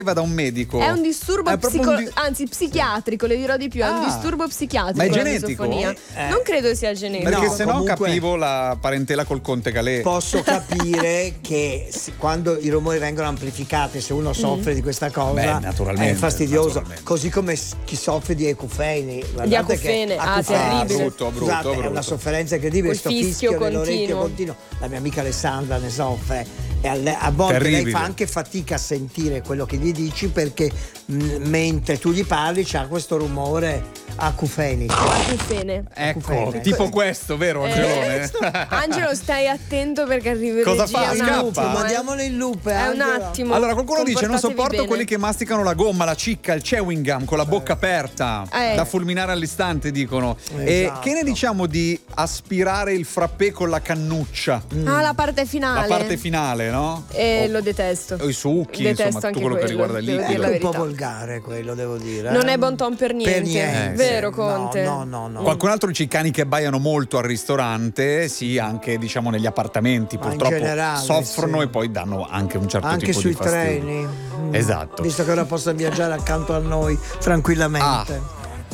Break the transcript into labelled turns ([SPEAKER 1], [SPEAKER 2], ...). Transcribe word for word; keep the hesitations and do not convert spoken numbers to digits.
[SPEAKER 1] va da un medico.
[SPEAKER 2] È un disturbo
[SPEAKER 1] È proprio
[SPEAKER 2] psico-
[SPEAKER 1] un di-
[SPEAKER 2] anzi psichiatrico, le dirò di più, è un
[SPEAKER 1] Ah.
[SPEAKER 2] disturbo psichiatrico.
[SPEAKER 1] Ma è
[SPEAKER 2] la
[SPEAKER 1] genetico?
[SPEAKER 2] misofonia.
[SPEAKER 3] Eh.
[SPEAKER 2] Non credo sia genetico.
[SPEAKER 1] Perché
[SPEAKER 3] No,
[SPEAKER 1] se no
[SPEAKER 3] comunque-
[SPEAKER 1] capivo la parentela col Conte Galè.
[SPEAKER 3] Posso capire che se- quando i rumori vengono amplificati, se uno soffre di questa cosa,
[SPEAKER 1] Beh, naturalmente,
[SPEAKER 3] è fastidioso.
[SPEAKER 1] naturalmente.
[SPEAKER 3] Così come s- chi soffre di acufeni. Guardate
[SPEAKER 2] Di acufene,
[SPEAKER 3] che-
[SPEAKER 2] ah,
[SPEAKER 3] acufeni,
[SPEAKER 2] terribile.
[SPEAKER 1] Brutto, brutto,
[SPEAKER 3] Scusate, è
[SPEAKER 1] brutto.
[SPEAKER 3] una sofferenza incredibile.
[SPEAKER 2] Quel
[SPEAKER 3] Sto
[SPEAKER 2] fischio
[SPEAKER 3] fischio nell'orecchio
[SPEAKER 2] continuo.
[SPEAKER 3] continuo. La mia amica Alessandra ne soffre. E alle- a volte
[SPEAKER 1] Terribile.
[SPEAKER 3] lei fa anche fatica a sentire quello che gli dici perché mh, mentre tu gli parli c'ha questo rumore acufenico.
[SPEAKER 2] Acufene.
[SPEAKER 1] Ecco,
[SPEAKER 3] Acufene.
[SPEAKER 1] tipo questo, vero
[SPEAKER 2] Eh,
[SPEAKER 1] Angelone?
[SPEAKER 2] Angelo, stai attento perché arriva
[SPEAKER 1] Cosa
[SPEAKER 2] regia,
[SPEAKER 1] fa?
[SPEAKER 2] è un
[SPEAKER 1] Scappa?
[SPEAKER 2] attimo, eh.
[SPEAKER 3] Mandiamolo in loop.
[SPEAKER 2] È un
[SPEAKER 3] Angelo.
[SPEAKER 2] attimo.
[SPEAKER 1] Allora qualcuno dice non
[SPEAKER 2] Comportatevi
[SPEAKER 1] sopporto
[SPEAKER 2] bene.
[SPEAKER 1] quelli che masticano la gomma, la cicca, il chewing gum con la bocca aperta,
[SPEAKER 2] Eh.
[SPEAKER 1] da fulminare all'istante dicono.
[SPEAKER 3] Esatto.
[SPEAKER 1] E che ne diciamo di aspirare il frappè con la cannuccia?
[SPEAKER 2] Ah, la parte finale.
[SPEAKER 1] La parte finale, no?
[SPEAKER 2] Eh,
[SPEAKER 1] O-
[SPEAKER 2] lo detesto.
[SPEAKER 1] o i succhi,
[SPEAKER 2] Detesto
[SPEAKER 1] insomma, tutto
[SPEAKER 2] anche
[SPEAKER 1] quello che
[SPEAKER 2] quello,
[SPEAKER 1] riguarda il
[SPEAKER 2] devo
[SPEAKER 1] liquido.
[SPEAKER 2] dire la
[SPEAKER 3] È un po'
[SPEAKER 2] verità.
[SPEAKER 3] volgare quello, devo dire.
[SPEAKER 2] Non
[SPEAKER 3] eh.
[SPEAKER 2] è bon ton per niente.
[SPEAKER 3] niente.
[SPEAKER 2] Vero,
[SPEAKER 3] No,
[SPEAKER 2] Conte?
[SPEAKER 3] No, no, no.
[SPEAKER 1] Qualcun altro dice i cani che abbaiano molto al ristorante, sì, anche diciamo negli appartamenti,
[SPEAKER 3] Ma in
[SPEAKER 1] purtroppo
[SPEAKER 3] generale,
[SPEAKER 1] soffrono
[SPEAKER 3] sì.
[SPEAKER 1] e poi danno anche un certo
[SPEAKER 3] Anche
[SPEAKER 1] tipo
[SPEAKER 3] sui
[SPEAKER 1] di fastidio.
[SPEAKER 3] treni. Mm.
[SPEAKER 1] Esatto.
[SPEAKER 3] Visto che ora possono viaggiare accanto a noi tranquillamente.
[SPEAKER 1] Ah,